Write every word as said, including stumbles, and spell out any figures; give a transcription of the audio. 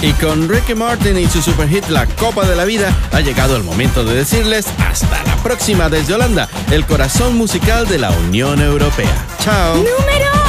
Y con Ricky Martin y su superhit La Copa de la Vida, ha llegado el momento de decirles hasta la próxima desde Holanda, el corazón musical de la Unión Europea. ¡Chao! ¡Número